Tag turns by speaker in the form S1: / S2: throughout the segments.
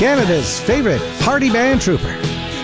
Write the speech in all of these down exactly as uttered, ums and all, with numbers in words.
S1: Canada's favorite party band trooper.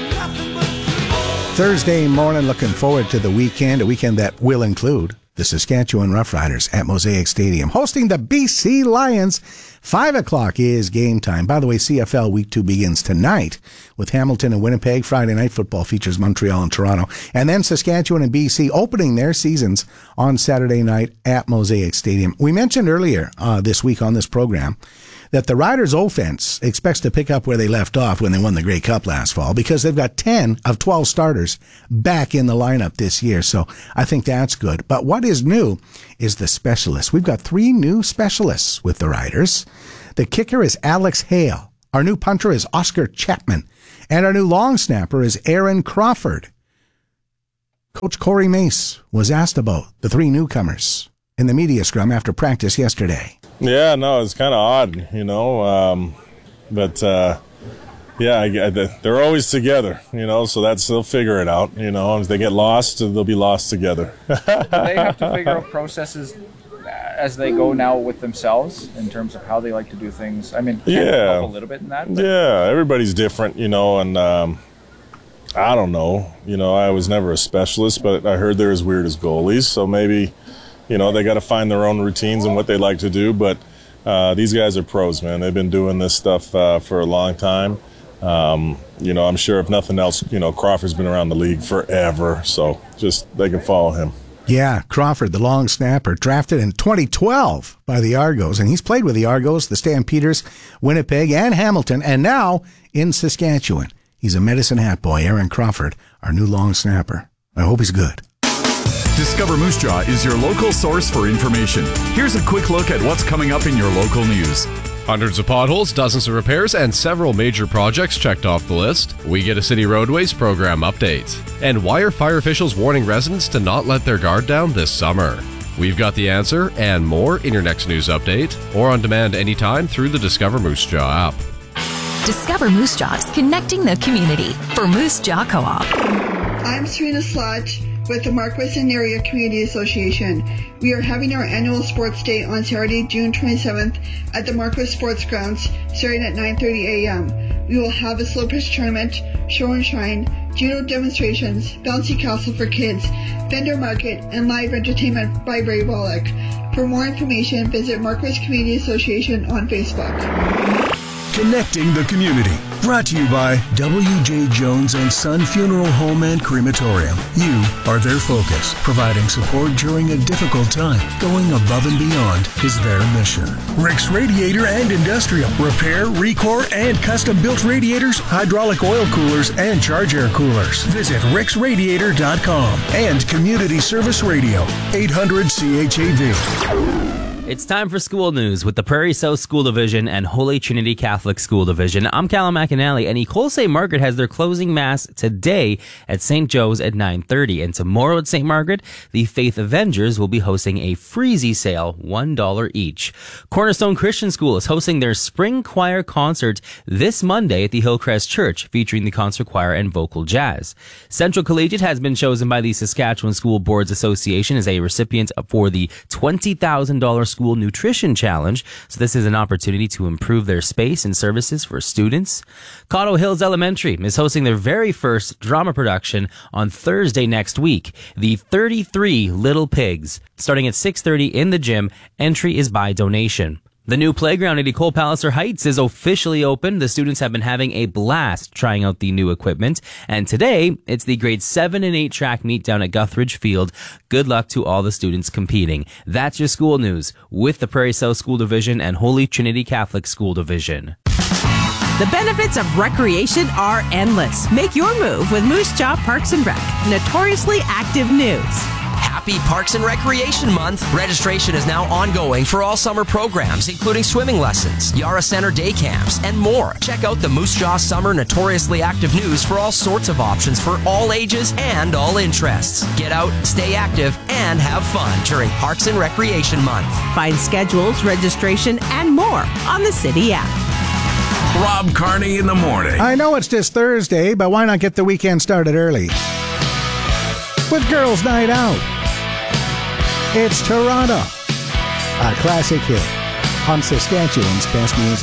S1: Thursday morning, looking forward to the weekend, a weekend that will include the Saskatchewan Roughriders at Mosaic Stadium, hosting the B C Lions. Five o'clock is game time. By the way, C F L Week two begins tonight with Hamilton and Winnipeg. Friday Night Football features Montreal and Toronto. And then Saskatchewan and B C opening their seasons on Saturday night at Mosaic Stadium. We mentioned earlier uh, this week on this program that the Riders' offense expects to pick up where they left off when they won the Grey Cup last fall, because they've got ten of twelve starters back in the lineup this year. So I think that's good. But what is new is the specialists. We've got three new specialists with the Riders. The kicker is Alex Hale. Our new punter is Oscar Chapman. And our new long snapper is Aaron Crawford. Coach Corey Mace was asked about the three newcomers in the media scrum after practice yesterday.
S2: Yeah, no, it's kind of odd, you know, um, but, uh, yeah, I, I, they're always together, you know, so that's, they'll figure it out, you know. If they get lost, they'll be lost together.
S3: Do they have to figure out processes as they go now with themselves in terms of how they like to do things? I mean, can
S2: yeah.
S3: it help a little bit in that? But...
S2: Yeah, everybody's different, you know, and um, I don't know, you know, I was never a specialist, but I heard they're as weird as goalies, so maybe... You know, they got to find their own routines and what they like to do. But uh, these guys are pros, man. They've been doing this stuff uh, for a long time. Um, you know, I'm sure if nothing else, you know, Crawford's been around the league forever. So just they can follow him.
S1: Yeah, Crawford, the long snapper, drafted in twenty twelve by the Argos. And he's played with the Argos, the Stampeders, Winnipeg, and Hamilton, and now in Saskatchewan. He's a Medicine Hat boy, Aaron Crawford, our new long snapper. I hope he's good.
S4: Discover Moose Jaw is your local source for information. Here's a quick look at what's coming up in your local news.
S5: Hundreds of potholes, dozens of repairs, and several major projects checked off the list. We get a City Roadways program update. And why are fire officials warning residents to not let their guard down this summer? We've got the answer and more in your next news update, or on demand anytime through the Discover Moose Jaw app.
S6: Discover Moose Jaw is connecting the community for Moose Jaw Co-op.
S7: I'm Serena Slotch with the Marquessing Area Community Association. We are having our annual sports day on Saturday, June twenty-seventh at the Marquess Sports Grounds, starting at nine thirty a.m. We will have a slow pitch tournament, show and shine, judo demonstrations, bouncy castle for kids, vendor market, and live entertainment by Ray Wallach. For more information, visit Marquess Community Association on Facebook.
S8: Connecting the community. Brought to you by W J Jones and Son Funeral Home and Crematorium. You are their focus. Providing support during a difficult time. Going above and beyond is their mission. Rick's Radiator and Industrial. Repair, recore, and custom-built radiators, hydraulic oil coolers, and charge air coolers. Visit ricks radiator dot com. And Community Service Radio. eight hundred C H A V.
S9: It's time for school news with the Prairie South School Division and Holy Trinity Catholic School Division. I'm Callum McAnally, and Ecole Saint Margaret has their closing mass today at Saint Joe's at nine thirty. And tomorrow at Saint Margaret, the Faith Avengers will be hosting a freezy sale, one dollar each. Cornerstone Christian School is hosting their spring choir concert this Monday at the Hillcrest Church, featuring the concert choir and vocal jazz. Central Collegiate has been chosen by the Saskatchewan School Boards Association as a recipient for the twenty thousand dollars School Nutrition Challenge. So this is an opportunity to improve their space and services for students. Cotto Hills Elementary is hosting their very first drama production on Thursday next week, The thirty-three Little Pigs, starting at six thirty in the gym. Entry is by donation. The new playground at Ecole Palliser Heights is officially open. The students have been having a blast trying out the new equipment. And today, it's the grade seven and eight track meet down at Guthridge Field. Good luck to all the students competing. That's your school news with the Prairie South School Division and Holy Trinity Catholic School Division.
S10: The benefits of recreation are endless. Make your move with Moose Jaw Parks and Rec. Notoriously active news.
S11: Happy Parks and Recreation Month. Registration is now ongoing for all summer programs, including swimming lessons, Yara Center day camps, and more. Check out the Moose Jaw Summer Notoriously Active News for all sorts of options for all ages and all interests. Get out, stay active, and have fun during Parks and Recreation Month.
S10: Find schedules, registration, and more on the City app.
S8: Rob Carney in the morning.
S1: I know it's just Thursday, but why not get the weekend started early? With Girls' Night Out. It's Toronto, a classic hit on Saskatchewan's best music.